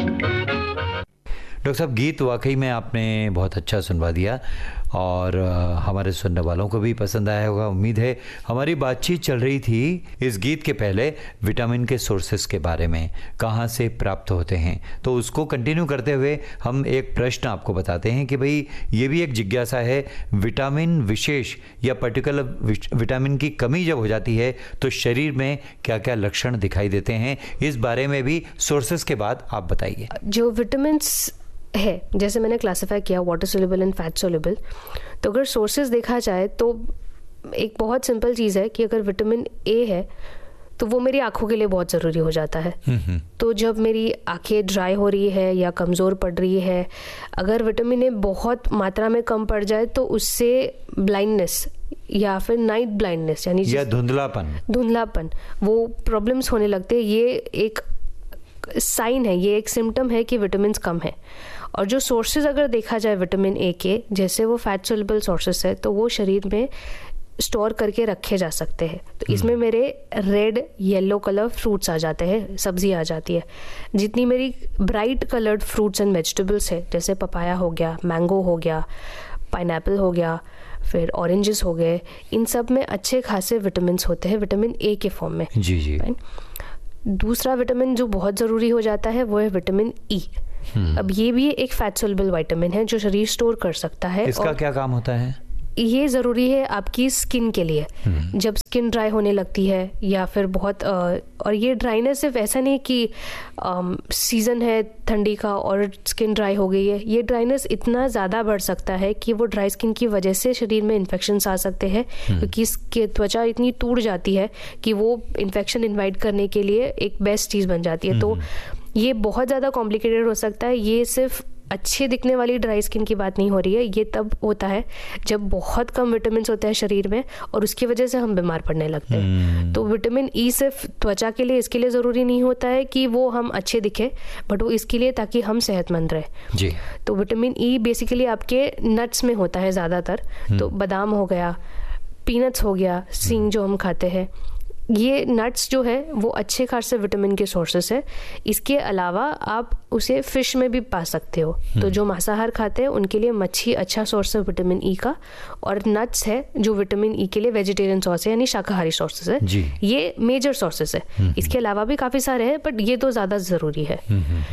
Doctor साहब, गीत वाकई में आपने बहुत अच्छा सुनवा दिया और हमारे सुनने वालों को भी पसंद आया होगा, उम्मीद है। हमारी बातचीत चल रही थी इस गीत के पहले विटामिन के सोर्सेस के बारे में, कहाँ से प्राप्त होते हैं। तो उसको कंटिन्यू करते हुए हम एक प्रश्न आपको बताते हैं कि भाई ये भी एक जिज्ञासा है, विटामिन विशेष या पर्टिकुलर विटामिन की कमी जब हो जाती है तो शरीर में क्या क्या लक्षण दिखाई देते हैं, इस बारे में भी सोर्सेस के बाद आप बताइए। जो विटामिन है, जैसे मैंने क्लासिफाई किया water soluble and fat soluble, तो अगर सोर्सेज देखा जाए तो एक बहुत सिंपल चीज़ है कि अगर विटामिन ए है तो वो मेरी आंखों के लिए बहुत ज़रूरी हो जाता है। तो जब मेरी आंखें ड्राई हो रही है या कमज़ोर पड़ रही है, अगर विटामिन ए बहुत मात्रा में कम पड़ जाए तो उससे ब्लाइंडनेस या फिर नाइट ब्लाइंडनेस यानी या धुंधलापन वो प्रॉब्लम्स होने लगते हैं। ये एक साइन है, ये एक सिम्टम है कि विटामिन कम है। और जो सोर्सेज अगर देखा जाए विटामिन ए के, जैसे वो फैट सोल्यूबल सोर्सेज है तो वो शरीर में स्टोर करके रखे जा सकते हैं। तो इसमें मेरे रेड येलो कलर फ्रूट्स आ जाते हैं, सब्जी आ जाती है। जितनी मेरी bright coloured fruits and vegetables है, जैसे पपाया हो गया, मैंगो हो गया, पाइनएप्पल हो गया, फिर ऑरेंजेस हो गए, इन सब में अच्छे खासे विटामिन होते हैं विटामिन ए के फॉर्म में। जी। दूसरा विटामिन जो बहुत ज़रूरी हो जाता है वो है विटामिन ई। अब ये भी एक फैट सोल्यूबल विटामिन है जो शरीर स्टोर कर सकता है। इसका क्या काम होता है? ये ज़रूरी है आपकी स्किन के लिए, जब स्किन ड्राई होने लगती है या फिर बहुत और ये ड्राइनेस सिर्फ ऐसा नहीं कि सीज़न है ठंडी का और स्किन ड्राई हो गई है। ये ड्राइनेस इतना ज़्यादा बढ़ सकता है कि वो ड्राई स्किन की वजह से शरीर में इन्फेक्शंस आ सकते हैं, क्योंकि इसकी त्वचा इतनी टूट जाती है कि वो इन्फेक्शन इन्वाइट करने के लिए एक बेस्ट चीज़ बन जाती है। तो ये बहुत ज़्यादा कॉम्प्लिकेटेड हो सकता है। ये सिर्फ अच्छे दिखने वाली ड्राई स्किन की बात नहीं हो रही है, ये तब होता है जब बहुत कम विटामिन होते हैं शरीर में और उसकी वजह से हम बीमार पड़ने लगते हैं। तो विटामिन ई सिर्फ त्वचा के लिए, इसके लिए ज़रूरी नहीं होता है कि वो हम अच्छे दिखे, बट वो इसके लिए ताकि हम सेहतमंद रहे जी। तो विटामिन ई बेसिकली आपके नट्स में होता है ज़्यादातर। तो बादाम हो गया, पीनट्स हो गया, सींग जो हम खाते हैं, ये नट्स जो है वो अच्छे खासे विटामिन के सोर्सेस है। इसके अलावा आप उसे फिश में भी पा सकते हो। तो जो मांसाहार खाते हैं उनके लिए मच्छी अच्छा सोर्स है विटामिन ई का, और नट्स है जो विटामिन ई के लिए वेजिटेरियन सोर्स है यानी शाकाहारी सोर्सेस है। ये मेजर सोर्सेस है। इसके अलावा भी काफ़ी सारे हैं बट ये तो ज़्यादा ज़रूरी है।